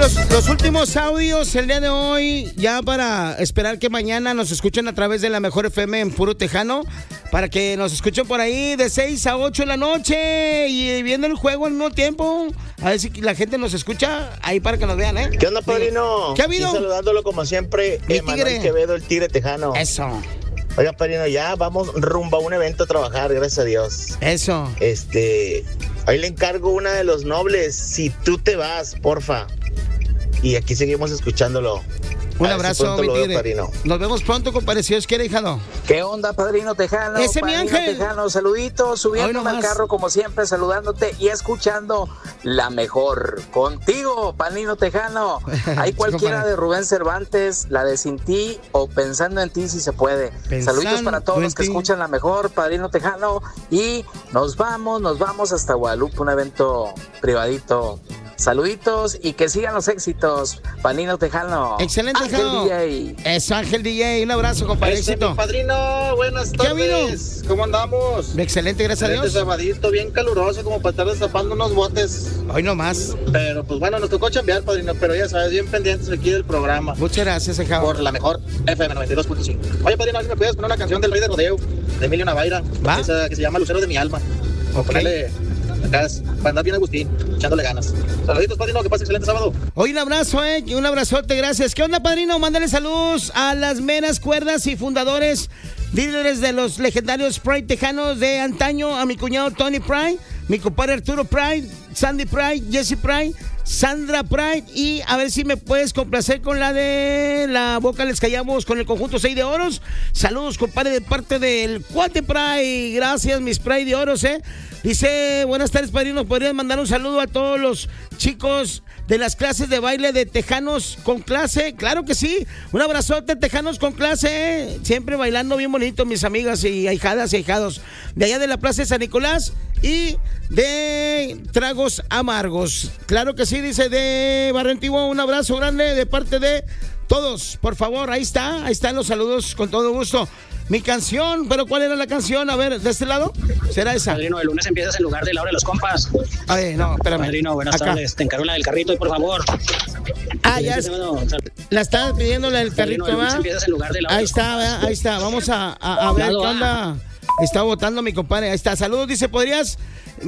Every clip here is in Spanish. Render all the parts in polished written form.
Los últimos audios el día de hoy, ya para esperar que mañana nos escuchen a través de la Mejor FM en Puro Tejano, para que nos escuchen por ahí de 6 a 8 de la noche y viendo el juego al mismo tiempo. A ver si la gente nos escucha ahí para que nos vean, ¿eh? ¿Qué onda, padrino? ¿Qué ha habido? Y saludándolo como siempre, Emanuel Quevedo, el Tigre Tejano. Eso. Oiga, padrino, ya vamos rumbo a un evento a trabajar, gracias a Dios. Eso. Ahí le encargo una de los nobles, Si tú te vas, porfa. Y aquí seguimos escuchándolo. Un abrazo, mi tigre. Padrino. Nos vemos pronto, compadre, si Dios quiere, hijado. ¿Qué onda, padrino Tejano? Ese mi ángel. Tejano, saluditos, subiéndome al carro como siempre, saludándote y escuchando la mejor. Contigo, padrino Tejano. Hay cualquiera de Rubén Cervantes, la de Sin Ti o Pensando en Ti si se puede. Saluditos para todos los que escuchan la mejor, padrino Tejano. Y nos vamos hasta Guadalupe, un evento privadito. Saluditos y que sigan los éxitos, Panino Tejano. Excelente, Ángel DJ. Eso, Ángel DJ. Un abrazo, compadre. Éxito. Mi padrino, buenas tardes. ¿Cómo andamos? Excelente, gracias a Dios. Sabadito, bien caluroso, como para estar destapando unos botes. Hoy nomás. Pero pues bueno, nos tocó chambear, padrino, pero ya sabes, bien pendientes aquí del programa. Muchas gracias, hija. Por la mejor FM 92.5. Oye, padrino, a ver si me puedes poner una canción del Rey de Rodeo, de Emilio Navaira. Esa que se llama Lucero de mi alma. Ok. Ponerle acá, para andar bien Agustín, echándole ganas. Saluditos, padrino, que pase excelente sábado. Hoy un abrazo, un abrazote, gracias. ¿Qué onda, padrino? Mándale saludos a las meras cuerdas y fundadores, líderes de los legendarios Pride tejanos de antaño, a mi cuñado Tony Pride, mi compadre Arturo Pride, Sandy Pride, Jesse Pride, Sandra Pride, y a ver si me puedes complacer con la de La Boca Les Callamos con el conjunto 6 de Oros. Saludos, compadre, de parte del Cuate Pride. Gracias, mis Pride de Oros, Dice, buenas tardes, padrino, ¿podrían mandar un saludo a todos los chicos de las clases de baile de Tejanos con Clase? Claro que sí, un abrazote, Tejanos con Clase, siempre bailando bien bonito, mis amigas y ahijadas y ahijados de allá de la Plaza de San Nicolás y de Tragos Amargos. Claro que sí, dice de Barrio Antiguo, un abrazo grande de parte de todos, por favor, ahí están los saludos con todo gusto. Mi canción, pero ¿cuál era la canción? A ver, ¿de este lado? ¿Será esa? Padrino, el lunes empiezas en lugar de la hora de los compas. Ay, no, espérame. Padrino, buenas tardes. Te encargo la del carrito, por favor. Ya es. La estás pidiendo la del carrito, Padrino, el lunes ¿va? empiezas en lugar de la hora Ahí de los está, compas. ahí está. Vamos a ver qué onda. Está votando mi compadre. Ahí está. Saludos, dice, ¿podrías,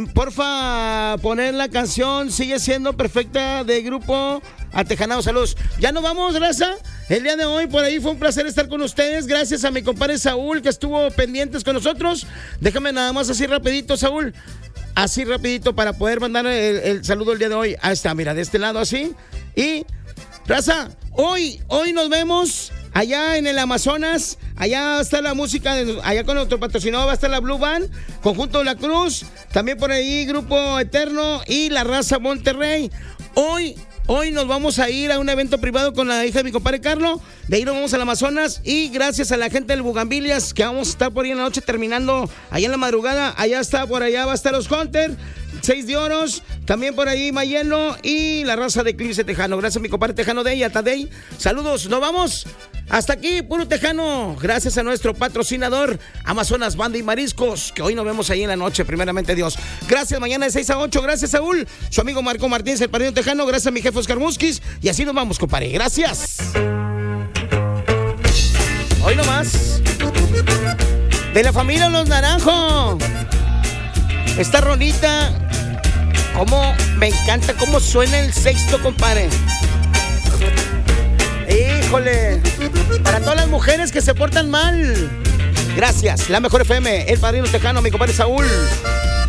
porfa, poner la canción Sigue Siendo Perfecta de Grupo Atejanado? Saludos. Ya nos vamos, raza. El día de hoy por ahí fue un placer estar con ustedes. Gracias a mi compadre Saúl que estuvo pendientes con nosotros. Déjame nada más así rapidito, Saúl. Así rapidito para poder mandar el saludo el día de hoy. Ahí está, mira, de este lado así. Y, raza, hoy nos vemos allá en el Amazonas. Allá está la música, allá con nuestro patrocinador va a estar la Blue Band, Conjunto La Cruz, también por ahí Grupo Eterno y La Raza Monterrey. Hoy nos vamos a ir a un evento privado con la hija de mi compadre Carlos. De ahí nos vamos al Amazonas. Y gracias a la gente del Bugambilias, que vamos a estar por ahí en la noche terminando allá en la madrugada. Allá está, por allá va a estar los Hunter, 6 de Oros. También por ahí Mayelo y la Raza de Eclipse Tejano. Gracias a mi compadre Tejano Dey, a Tadei. Saludos, nos vamos. Hasta aquí, Puro Tejano. Gracias a nuestro patrocinador, Amazonas Banda y Mariscos, que hoy nos vemos ahí en la noche, primeramente Dios. Gracias, mañana de 6 a 8. Gracias, Saúl. Su amigo Marco Martínez, el padrino Tejano. Gracias a mi jefe Oscar Musquiz. Y así nos vamos, compadre. Gracias. Hoy nomás. De la familia Los Naranjo. Esta rolita, cómo me encanta cómo suena el sexto, compadre. Híjole, para todas las mujeres que se portan mal. Gracias, la Mejor FM, el padrino Tejano, mi compadre Saúl.